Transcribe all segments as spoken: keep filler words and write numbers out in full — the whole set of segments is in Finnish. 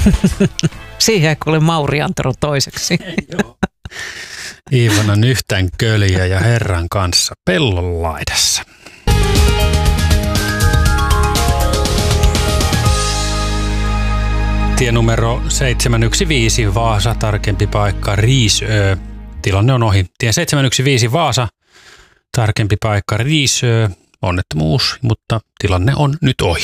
Siihen ei kuule Mauri Antero toiseksi. Iivana Nyhtän köljä ja Herran kanssa pellon laidassa. Tie numero seitsemän yksi viisi Vaasa, tarkempi paikka Riisö. Tilanne on ohi. Tie seitsemän yksi viisi Vaasa, tarkempi paikka Riisö. Onnettomuus, mutta tilanne on nyt ohi.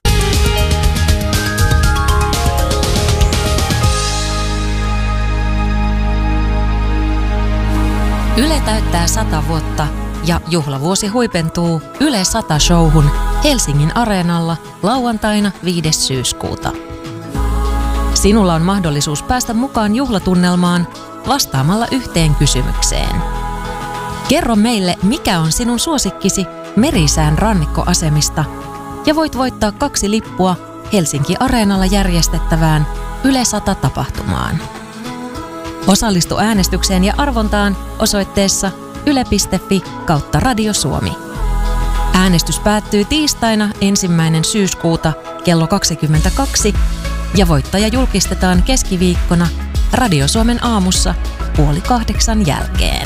Yle täyttää sata vuotta ja juhlavuosi huipentuu Yle sata-showhun Helsingin Areenalla lauantaina viides syyskuuta. Sinulla on mahdollisuus päästä mukaan juhlatunnelmaan vastaamalla yhteen kysymykseen. Kerro meille, mikä on sinun suosikkisi Merisään rannikkoasemista ja voit voittaa kaksi lippua Helsinki Areenalla järjestettävään Yle sata-tapahtumaan. Osallistu äänestykseen ja arvontaan osoitteessa yle piste fi kautta Radio Suomi. Äänestys päättyy tiistaina ensimmäinen syyskuuta kello kaksikymmentäkaksi ja voittaja julkistetaan keskiviikkona Radio Suomen aamussa puoli kahdeksan jälkeen.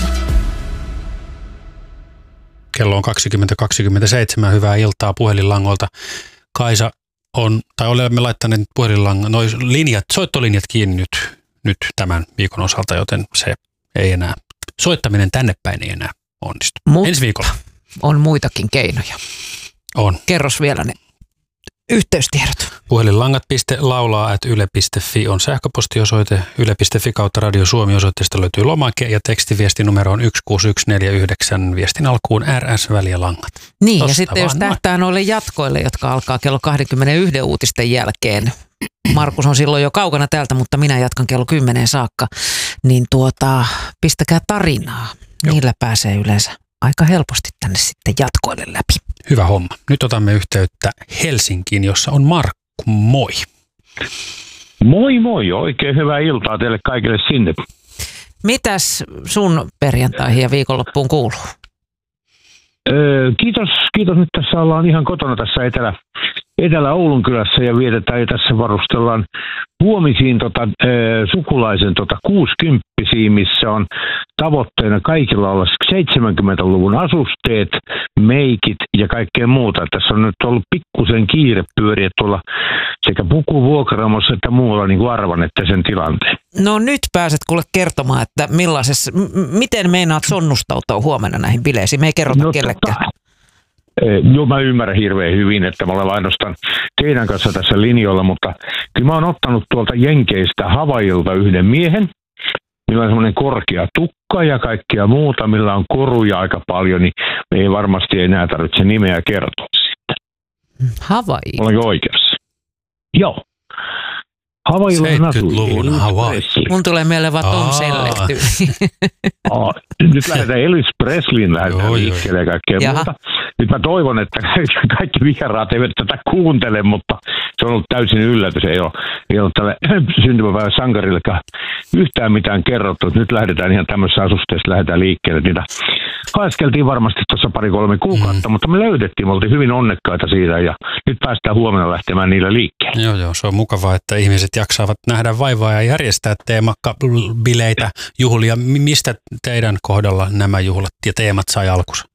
Kello on kaksikymmentä kaksikymmentäseitsemän. Hyvää iltaa puhelinlangolta. Kaisa on, tai olemme laittaneet puhelinlangon, noi linjat, soittolinjat kiinni nyt, nyt tämän viikon osalta, joten se ei enää, soittaminen tänne päin ei enää onnistu. Mut ensi viikolla. On muitakin keinoja. On. Kerros vielä ne yhteystiedot. Puhelinlangat piste laulaa ät yle piste fi on sähköpostiosoite. yle piste fi kautta Radio Suomi osoitteesta löytyy lomake ja tekstiviestinumero on yksi kuusi yksi neljä yhdeksän. Viestin alkuun R S väliä langat. Niin, Tosta ja sitten jos tähtää noille jatkoille, jotka alkaa kello kaksikymmentäyksi uutisten jälkeen. Markus on silloin jo kaukana täältä, mutta minä jatkan kello kymmenen saakka. Niin tuota, pistäkää tarinaa. Joo. Niillä pääsee yleensä aika helposti tänne sitten jatkoille läpi. Hyvä homma. Nyt otamme yhteyttä Helsinkiin, jossa on Markku. Moi. Moi moi. Oikein hyvää iltaa teille kaikille sinne. Mitäs sun perjantaihin ja viikonloppuun kuuluu? Öö, kiitos, kiitos. Nyt tässä ollaan ihan kotona tässä Etelä, Etelä-Oulun kylässä ja vietetään ja tässä varustellaan huomisiin tota, öö, sukulaisen tota, kuusikymppisiin, missä on tavoitteena kaikilla olla seitsemänkymmentäluvun asusteet, meikit ja kaikkea muuta. Tässä on nyt ollut pikkusen kiire pyöriä tuolla sekä pukuvuokraamossa että muualla, niin kuin arvannette sen tilanteen. No nyt pääset kuule kertomaan, että millaisessa, m- miten meinaat sonnustautua huomenna näihin bileisiin. Me ei kerrota no, kellekään. Tota, Joo, mä ymmärrän hirveän hyvin, että mä olen ainoastaan teidän kanssa tässä linjoilla, mutta kyllä mä oon ottanut tuolta Jenkeistä Havaijilta yhden miehen, millä on semmoinen korkea tukka ja kaikkea muuta, millä on koruja aika paljon, niin me ei varmasti enää tarvitse nimeä kertoa sitten. Havaiji. Olenko oikeassa? Joo. Havaijilla seitsemänkymmentäluvun Hawaii. Mun tulee mieleen vaan Tom Selleck. Nyt lähdetään Elvis Presleyin lähdetään liikkeelle ja kaikkea Jaha. muuta. Nyt mä toivon, että kaikki vieraat eivät tätä kuuntele, mutta se on ollut täysin yllätys. Ei ole, ei ole tälle syntymäpäivän sankarillekaan yhtään mitään kerrottu. Nyt lähdetään ihan tämmöisessä asusteessa, lähdetään liikkeelle. Niitä haeskeltiin varmasti tuossa pari-kolme kuukautta, mm. mutta me löydettiin, me oltiin hyvin onnekkaita siitä ja nyt päästään huomenna lähtemään niillä liikkeelle. Joo, joo, se on mukavaa, että ihmiset jaksavat nähdä vaivaa ja järjestää teemabileitä, juhlia. Mistä teidän kohdalla nämä juhlat ja teemat sai alkunsa?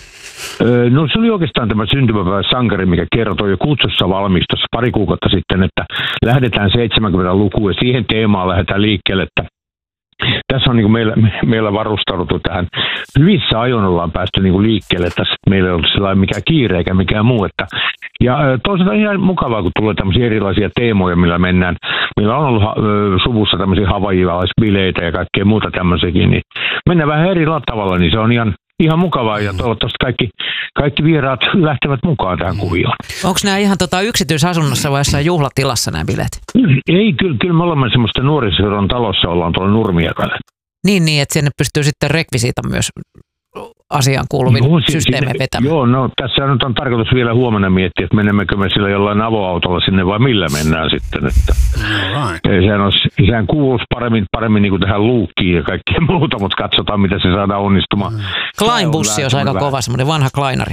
No se oli oikeastaan tämä syntymäpäivän sankari, mikä kertoi jo kutsussa valmistossa pari kuukautta sitten, että lähdetään seitsemänkymmentäluvun ja siihen teemaan lähdetään liikkeelle, että tässä on niin kuin meillä, meillä varustauduttu tähän. Hyvissä ajoin ollaan päästy niin kuin liikkeelle tässä, että meillä ei ollut sellainen mikään kiire eikä mikään muu. Että, ja toisaalta ihan mukavaa, kun tulee tämmöisiä erilaisia teemoja, millä mennään. Meillä on ollut ha- suvussa tämmöisiä havaijalaisbileitä ja kaikkea muuta tämmöisiäkin, niin mennään vähän eri tavalla, niin se on ihan Ihan mukavaa ja toivottavasti kaikki, kaikki vieraat lähtevät mukaan tähän kuvioon. Onko nämä ihan tota yksityisasunnossa vai jossain juhlatilassa nämä bileet? Ei, kyllä, kyllä me olemme semmoista nuorisoseudun talossa, ollaan tuolla Nurmiakalle. Niin, niin, että sinne pystyy sitten rekvisiita myös asiaan kuuluvin no, systeemeen vetämään. Joo, no tässä nyt on tarkoitus vielä huomenna miettiä, että menemmekö me sillä jollain avoautolla sinne vai millä mennään sitten. Että right. sehän, on, sehän kuuluisi paremmin, paremmin niin kuin tähän luukkiin ja kaikkea muuta, mutta katsotaan mitä se saadaan onnistumaan. Mm. Klein-bussi on aika kova, semmoinen vanha Kleinari.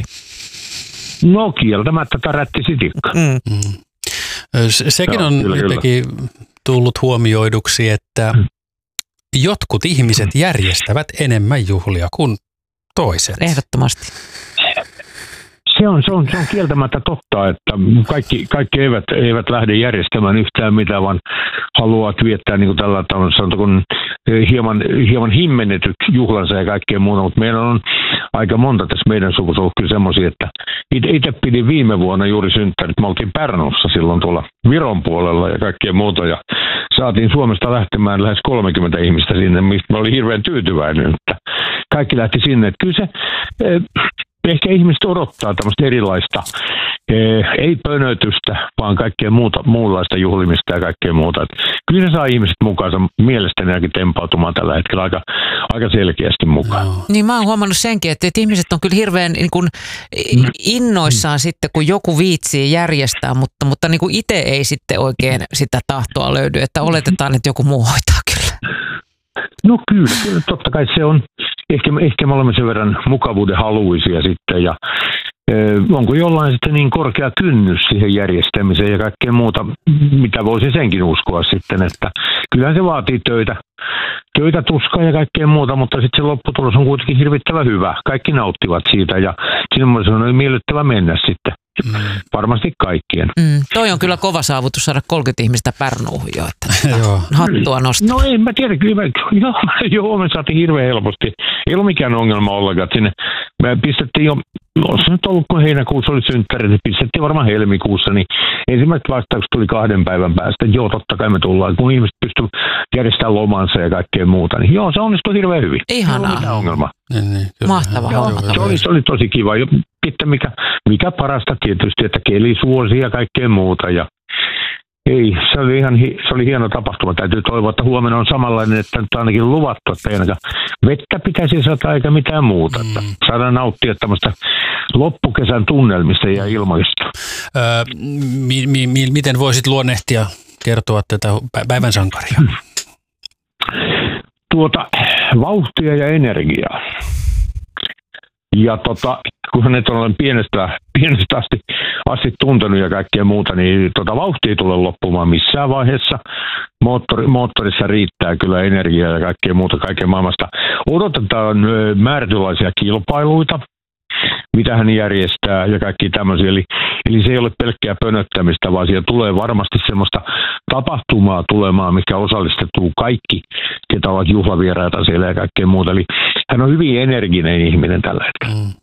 No kieltämättä tärätti sitikka. Mm. Mm. Se, sekin on, on jotenkin tullut huomioiduksi, että jotkut ihmiset järjestävät enemmän juhlia kuin toiset. Ehdottomasti. Se on, se, on, se on kieltämättä totta, että kaikki, kaikki eivät, eivät lähde järjestämään yhtään mitään, vaan haluavat viettää niin kuin tällä tavalla, sanotaan, hieman, hieman himmennetyt juhlansa ja kaikkea muuta, mutta meillä on aika monta tässä meidän suvussa ollut kyllä semmoisia, että itse pidin viime vuonna juuri synttärit. Me oltiin Pärnussa silloin tuolla Viron puolella ja kaikkea muuta ja saatiin Suomesta lähtemään lähes kolmekymmentä ihmistä sinne, mistä mä olin hirveän tyytyväinen, että kaikki lähti sinne. Että kyllä se, ehkä ihmiset odottaa tämmöistä erilaista, ei pönötystä, vaan kaikkea muuta, muunlaista juhlimista ja kaikkea muuta. Että kyllä se saa ihmiset mukaansa mielestäni ainakin tempautumaan tällä hetkellä aika, aika selkeästi mukaan. No. Niin mä oon huomannut senkin, että, että ihmiset on kyllä hirveän niin kuin innoissaan mm. sitten, kun joku viitsii järjestää, mutta, mutta niin kuin itse ei sitten oikein sitä tahtoa löydy, että oletetaan, että joku muu hoitaa kyllä. No kyllä, kyllä, totta kai se on. Ehkä, ehkä me olemme sen verran mukavuuden haluisia sitten ja e, onko jollain sitten niin korkea kynnys siihen järjestämiseen ja kaikkea muuta, mitä voisi senkin uskoa sitten, että kyllähän se vaatii töitä, töitä tuskaa ja kaikkea muuta, mutta sitten se lopputulos on kuitenkin hirvittävän hyvä. Kaikki nauttivat siitä ja siinä se on miellyttävä mennä sitten. Mm. Varmasti kaikkien. Mm, toi on kyllä kova saavutus saada kolmekymmentä ihmistä Pärnuuhun jo, että hattua nostaa. No en mä tiedä, kyllä joo, joo, me saatiin hirveän helposti. Ei ollut mikään ongelma ollenkaan. Sinne me pistettiin jo, olisi nyt ollut kun heinäkuussa oli synttäri, niin pistettiin varmaan helmikuussa, niin ensimmäiset vastaukset tuli kahden päivän päästä. Joo, totta kai me tullaan, kun ihmiset pystyvät järjestämään lomansa ja kaikkea muuta, niin joo, se onnistui hirveän hyvin. Ihanaa. Ei mitään ongelmaa. Niin, niin, mahtavaa. Joo, se, oli, se oli tosi kiva. Sitten mikä, mikä parasta tietysti, että keli suosi ja kaikkea muuta. Ja ei, se oli ihan se oli hieno tapahtuma. Täytyy toivoa, että huomenna on samanlainen, että nyt on ainakin luvattu, että ei ainakaan vettä pitäisi saada eikä mitään muuta. Mm. Että saadaan nauttia tämmöistä loppukesän tunnelmista ja ilmoista. Öö, mi, mi, mi, miten voisit luonnehtia, kertoa tätä päivän sankaria? Tuota, vauhtia ja energiaa. Ja tota, kun hänet olen pienestä, pienestä asti, asti tuntenut ja kaikkea muuta, niin tota, vauhti ei tule loppumaan missään vaiheessa. Moottori, moottorissa riittää kyllä energiaa ja kaikkea muuta kaiken maailmasta. Odotetaan määrätynlaisia kilpailuita, mitä hän järjestää ja kaikki tämmöisiä. Eli, eli se ei ole pelkkää pönöttämistä, vaan siellä tulee varmasti semmoista tapahtumaa tulemaan, mikä osallistettuu kaikki, ketä ovat juhlavieraita siellä ja kaikkea muuta. Eli hän on hyvin energinen ihminen tällä hetkellä. Mm.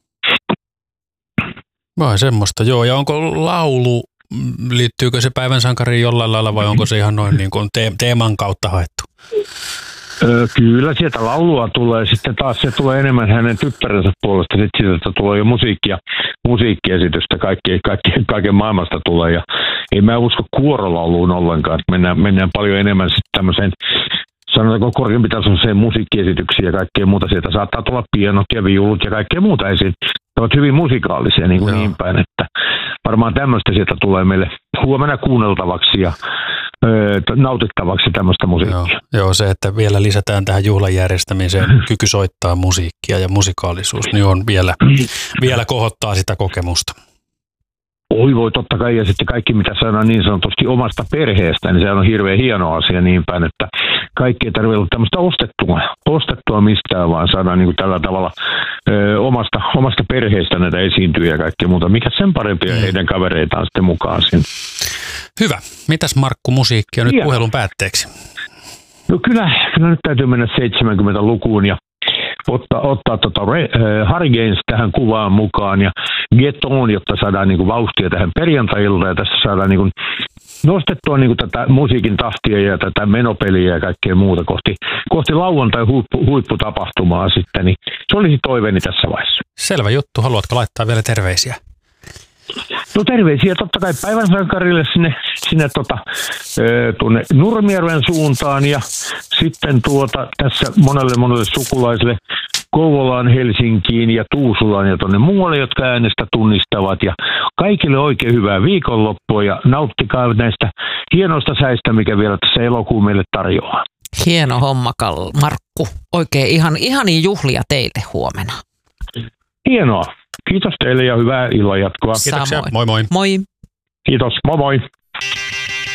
Vai semmoista, joo. Ja onko laulu, liittyykö se päivän sankariin jollain lailla vai onko se ihan noin niin kuin te- teeman kautta haettu? Öö, kyllä sieltä laulua tulee, sitten taas se tulee enemmän hänen tyttärensä puolesta, sitten sieltä tulee jo musiikkia, musiikkiesitystä, kaikki, kaikki, kaiken maailmasta tulee ja ei mä usko kuorolauluun ollenkaan, että mennään, mennään paljon enemmän sitten tämmöiseen, sanotaanko korkeampi tasoiseen musiikkiesityksiin ja kaikkea muuta, sieltä saattaa tulla pienot ja viulut ja kaikkea muuta esiin. Ne ovat hyvin musikaalisia niin kuin niin päin, että varmaan tämmöistä sieltä tulee meille huomenna kuunneltavaksi ja öö, nautittavaksi tämmöistä musiikkia. Joo, joo, se, että vielä lisätään tähän juhlan järjestämiseen kyky soittaa musiikkia ja musikaalisuus, niin on vielä, vielä kohottaa sitä kokemusta. Oi voi, totta kai, ja sitten kaikki mitä saadaan niin sanotusti omasta perheestä, niin se on hirveän hieno asia niin päin, että kaikki ei tarvitse olla tämmöistä ostettua, ostettua mistään, vaan saadaan niin kuin tällä tavalla ö, omasta, omasta perheestä näitä esiintyjä ja kaikkea muuta. Mikä sen parempia mm. heidän kavereitaan sitten mukaan sinne. Hyvä. Mitäs Markku musiikkia nyt Hieno. Puhelun päätteeksi? No kyllä, kyllä nyt täytyy mennä seitsemänkymmentälukuun ja ottaa, ottaa tota, äh, Harry Gaines tähän kuvaan mukaan ja Get On, jotta saadaan niin kuin vauhtia tähän perjantai-iltaan ja tässä saadaan niin kuin nostettua niin kuin tätä musiikin tahtia ja tätä menopeliä ja kaikkea muuta kohti, kohti lauantai-huipputapahtumaa sitten, niin se olisi toiveeni tässä vaiheessa. Selvä juttu. Haluatko laittaa vielä terveisiä? No terveisiä totta kai päivän sankarille sinne, sinne tota, tuonne Nurmijärven suuntaan ja sitten tuota, tässä monelle monelle sukulaisille Kouvolaan, Helsinkiin ja Tuusulaan ja tuonne muualle, jotka äänestä tunnistavat. Ja kaikille oikein hyvää viikonloppua ja nauttikaa näistä hienoista säistä, mikä vielä tässä elokuun meille tarjoaa. Hieno homma, Markku. Oikein ihan, ihania juhlia teille huomenna. Hienoa. Kiitos teille ja hyvää illanjatkoa. Kiitoksia. Samoin. Moi moi. Moi. Kiitos. Moi moi.